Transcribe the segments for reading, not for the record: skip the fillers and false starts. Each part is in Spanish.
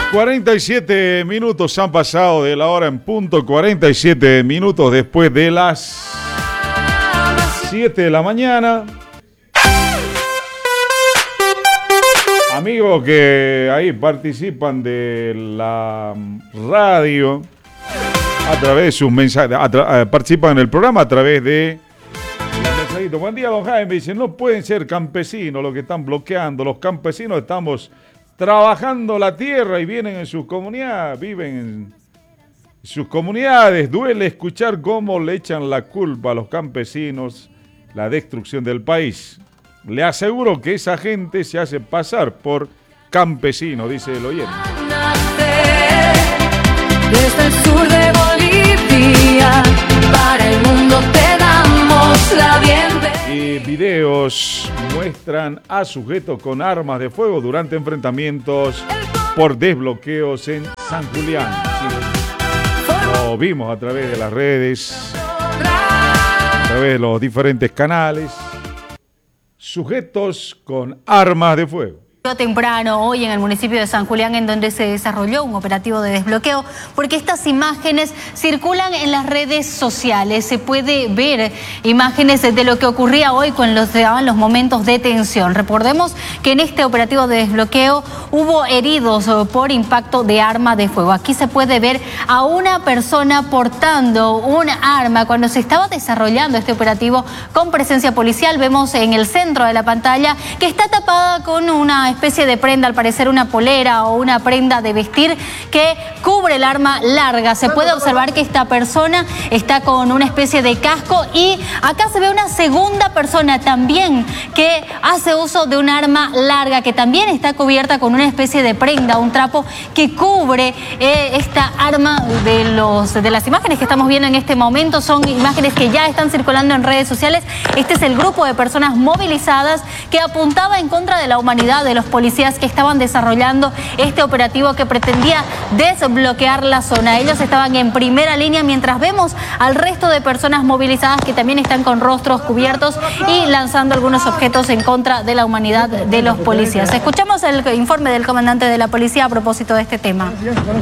47 minutos han pasado de la hora en punto, 47 minutos después de las 7 de la mañana. Amigos que ahí participan de la radio a través de sus mensajes, participan en el programa a través de mensajitos. Buen día, don Jaime. Dice, no pueden ser campesinos los que están bloqueando. Los campesinos estamos trabajando la tierra y vienen en sus comunidades, viven en sus comunidades. Duele escuchar cómo le echan la culpa a los campesinos la destrucción del país. Le aseguro que esa gente se hace pasar por campesino, dice el oyente. Desde el sur de Bolivia, para el mundo te damos la bienvenida. Y videos muestran a sujetos con armas de fuego durante enfrentamientos por desbloqueos en San Julián. Sí, lo vimos a través de las redes, a través de los diferentes canales. Sujetos con armas de fuego. Temprano hoy en el municipio de San Julián, en donde se desarrolló un operativo de desbloqueo, porque estas imágenes circulan en las redes sociales. Se puede ver imágenes de lo que ocurría hoy cuando se daban los momentos de tensión. Recordemos que en este operativo de desbloqueo hubo heridos por impacto de arma de fuego. Aquí se puede ver a una persona portando un arma cuando se estaba desarrollando este operativo con presencia policial. Vemos en el centro de la pantalla que está tapada con una especie de prenda, al parecer una polera o una prenda de vestir que cubre el arma larga. Se puede observar que esta persona está con una especie de casco y acá se ve una segunda persona también que hace uso de un arma larga que también está cubierta con una especie de prenda, un trapo que cubre esta arma. De las imágenes que estamos viendo en este momento son imágenes que ya están circulando en redes sociales. Este es el grupo de personas movilizadas que apuntaba en contra de la humanidad, de los policías que estaban desarrollando este operativo que pretendía desbloquear la zona. Ellos estaban en primera línea mientras vemos al resto de personas movilizadas que también están con rostros cubiertos y lanzando algunos objetos en contra de la humanidad de los policías. Escuchamos el informe del comandante de la policía a propósito de este tema.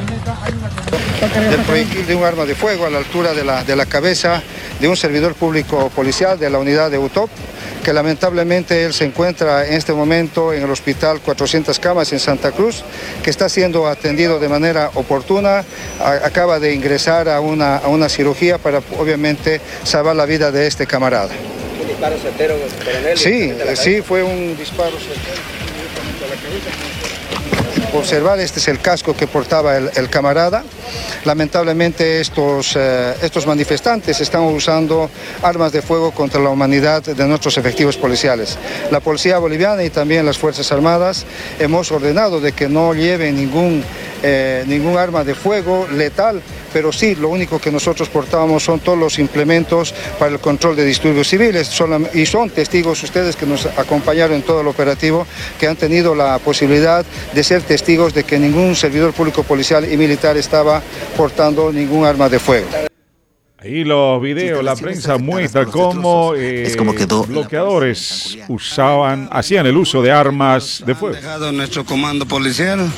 Del proyectil de un arma de fuego a la altura de la cabeza de un servidor público policial de la unidad de UTOP, que lamentablemente él se encuentra en este momento en el hospital 400 camas en Santa Cruz, que está siendo atendido de manera oportuna, acaba de ingresar a una cirugía para obviamente salvar la vida de este camarada. ¿Un disparo certero, coronel? Sí, fue un disparo certero a la cabeza. Observar, este es el casco que portaba el camarada. Lamentablemente estos manifestantes están usando armas de fuego contra la humanidad de nuestros efectivos policiales. La policía boliviana y también las Fuerzas Armadas hemos ordenado de que no lleven ningún arma de fuego letal, pero sí, lo único que nosotros portábamos son todos los implementos para el control de disturbios civiles, y son testigos ustedes que nos acompañaron en todo el operativo, que han tenido la posibilidad de ser testigos de que ningún servidor público policial y militar estaba portando ningún arma de fuego. Ahí los videos, la prensa muestra cómo bloqueadores hacían el uso de armas de fuego. Han dejado nuestro comando policial.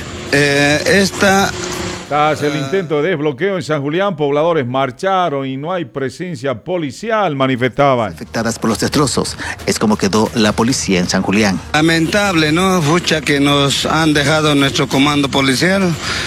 Tras el intento de desbloqueo en San Julián, pobladores marcharon y no hay presencia policial, manifestaban. Afectadas por los destrozos, es como quedó la policía en San Julián. Lamentable, ¿no? Fucha que nos han dejado nuestro comando policial.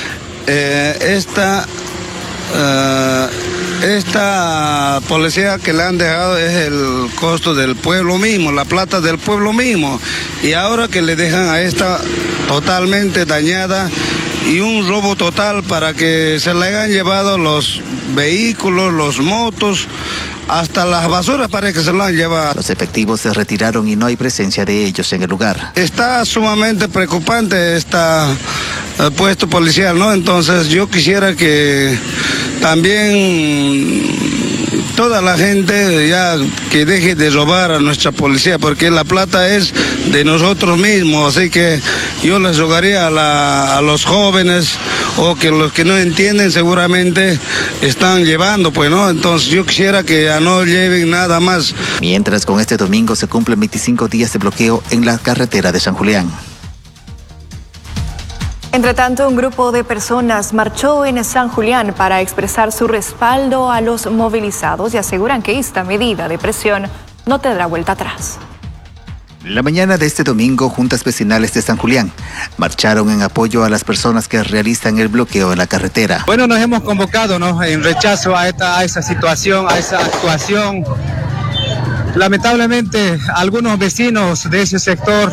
Esta policía que le han dejado es el costo del pueblo mismo, la plata del pueblo mismo. Y ahora que le dejan a esta totalmente dañada y un robo total para que se le hayan llevado los vehículos, los motos, hasta las basuras parece que se lo han llevado. Los efectivos se retiraron y no hay presencia de ellos en el lugar. Está sumamente preocupante este puesto policial, ¿no? Entonces yo quisiera que también toda la gente ya que deje de robar a nuestra policía, porque la plata es de nosotros mismos, así que yo les rogaría a los jóvenes, o que los que no entienden seguramente están llevando, pues, ¿no? Entonces yo quisiera que ya no lleven nada más. Mientras con este domingo se cumplen 25 días de bloqueo en la carretera de San Julián. Entre tanto, un grupo de personas marchó en San Julián para expresar su respaldo a los movilizados y aseguran que esta medida de presión no tendrá vuelta atrás. La mañana de este domingo, juntas vecinales de San Julián marcharon en apoyo a las personas que realizan el bloqueo en la carretera. Bueno, nos hemos convocado, ¿no?, en rechazo a esa situación, a esa actuación. Lamentablemente, algunos vecinos de ese sector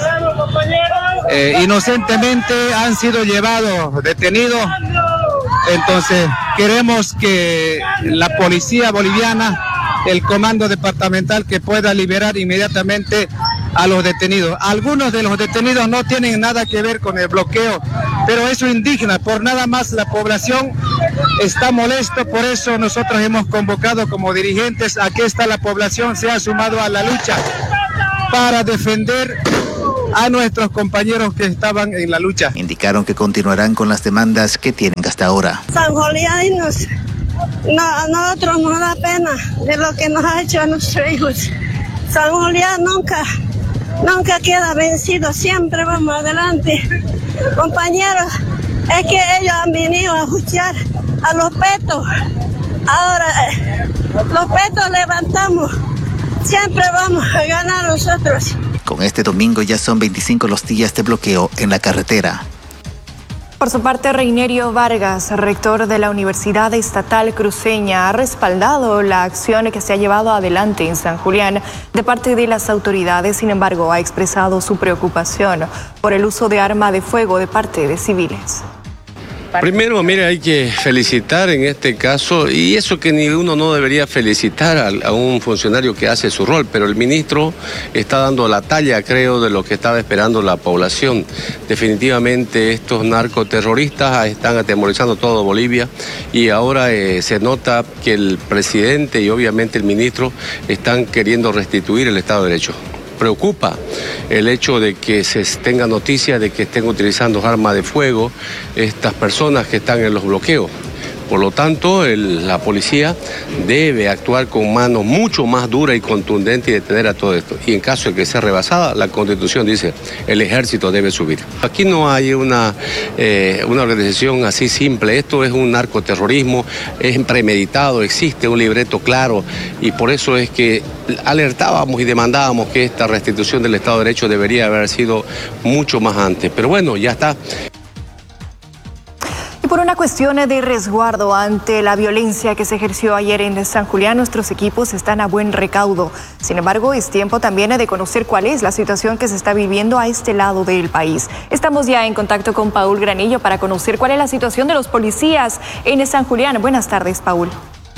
inocentemente han sido llevados, detenidos. Entonces, queremos que la policía boliviana, el comando departamental, que pueda liberar inmediatamente a los detenidos. Algunos de los detenidos no tienen nada que ver con el bloqueo, pero eso indigna. Por nada más la población está molesta, por eso nosotros hemos convocado como dirigentes a que la población se ha sumado a la lucha para defender a nuestros compañeros que estaban en la lucha. Indicaron que continuarán con las demandas que tienen hasta ahora. San Julianos, a nosotros nos da pena de lo que nos ha hecho a nuestros hijos. San Julián nunca queda vencido, siempre vamos adelante. Compañeros, es que ellos han venido a luchar a los petos. Ahora, los petos levantamos, siempre vamos a ganar nosotros. Con este domingo ya son 25 los días de bloqueo en la carretera. Por su parte, Reinerio Vargas, rector de la Universidad Estatal Cruceña, ha respaldado la acción que se ha llevado adelante en San Julián de parte de las autoridades. Sin embargo, ha expresado su preocupación por el uso de arma de fuego de parte de civiles. Primero, mire, hay que felicitar en este caso, y eso que ni uno no debería felicitar a un funcionario que hace su rol, pero el ministro está dando la talla, creo, de lo que estaba esperando la población. Definitivamente estos narcoterroristas están atemorizando todo Bolivia y ahora se nota que el presidente y obviamente el ministro están queriendo restituir el Estado de Derecho. Preocupa el hecho de que se tenga noticia de que estén utilizando armas de fuego estas personas que están en los bloqueos. Por lo tanto, la policía debe actuar con mano mucho más dura y contundente y detener a todo esto. Y en caso de que sea rebasada, la Constitución dice, el ejército debe subir. Aquí no hay una organización así simple. Esto es un narcoterrorismo, es premeditado, existe un libreto claro. Y por eso es que alertábamos y demandábamos que esta restitución del Estado de Derecho debería haber sido mucho más antes. Pero bueno, ya está. Por una cuestión de resguardo ante la violencia que se ejerció ayer en San Julián, nuestros equipos están a buen recaudo. Sin embargo, es tiempo también de conocer cuál es la situación que se está viviendo a este lado del país. Estamos ya en contacto con Paul Granillo para conocer cuál es la situación de los policías en San Julián. Buenas tardes, Paul.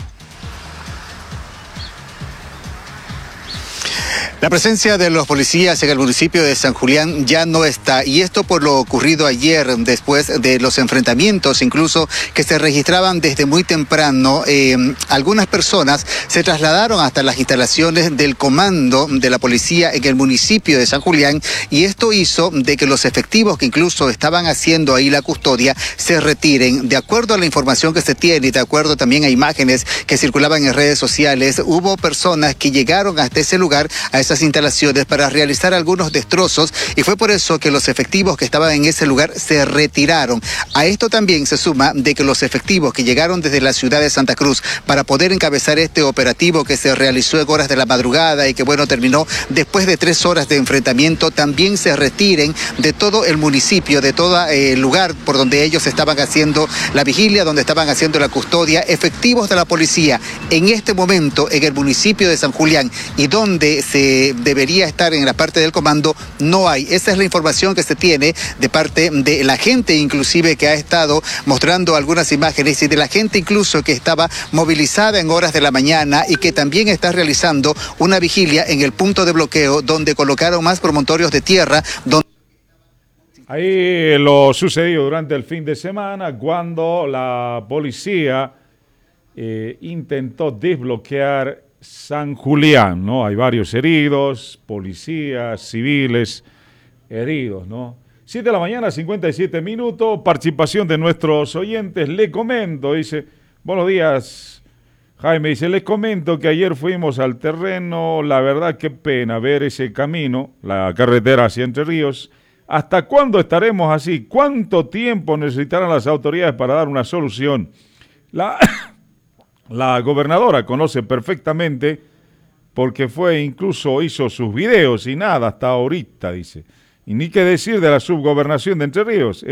La presencia de los policías en el municipio de San Julián ya no está, y esto por lo ocurrido ayer después de los enfrentamientos incluso que se registraban desde muy temprano. Algunas personas se trasladaron hasta las instalaciones del comando de la policía en el municipio de San Julián, y esto hizo de que los efectivos que incluso estaban haciendo ahí la custodia se retiren. De acuerdo a la información que se tiene y de acuerdo también a imágenes que circulaban en redes sociales, hubo personas que llegaron hasta ese lugar, a esas instalaciones, para realizar algunos destrozos, y fue por eso que los efectivos que estaban en ese lugar se retiraron. A esto también se suma de que los efectivos que llegaron desde la ciudad de Santa Cruz para poder encabezar este operativo que se realizó en horas de la madrugada y que terminó después de 3 horas de enfrentamiento, también se retiren de todo el municipio, de todo el lugar por donde ellos estaban haciendo la vigilia, donde estaban haciendo la custodia. Efectivos de la policía en este momento en el municipio de San Julián y donde se debería estar en la parte del comando no hay. Esa es la información que se tiene de parte de la gente, inclusive, que ha estado mostrando algunas imágenes, y de la gente incluso que estaba movilizada en horas de la mañana y que también está realizando una vigilia en el punto de bloqueo donde colocaron más promontorios de tierra. Ahí lo sucedido durante el fin de semana, cuando la policía intentó desbloquear San Julián, ¿no? Hay varios heridos, policías, civiles heridos, ¿no? 7 de la mañana, 57 minutos, participación de nuestros oyentes. Le comento, dice, buenos días, Jaime, dice, les comento que ayer fuimos al terreno, la verdad qué pena ver ese camino, la carretera hacia Entre Ríos, ¿Hasta cuándo estaremos así? ¿Cuánto tiempo necesitarán las autoridades para dar una solución? La gobernadora conoce perfectamente porque incluso hizo sus videos y nada hasta ahorita, dice. Y ni qué decir de la subgobernación de Entre Ríos.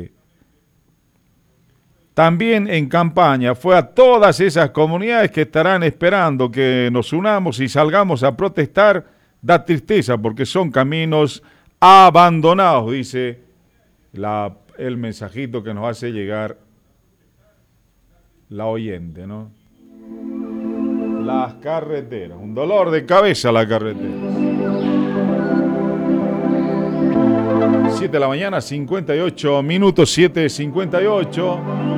También en campaña fue a todas esas comunidades que estarán esperando que nos unamos y salgamos a protestar. Da tristeza porque son caminos abandonados, dice el mensajito que nos hace llegar la oyente, ¿no? Las carreteras, un dolor de cabeza la carretera. 7 de la mañana, 58 minutos, 7:58.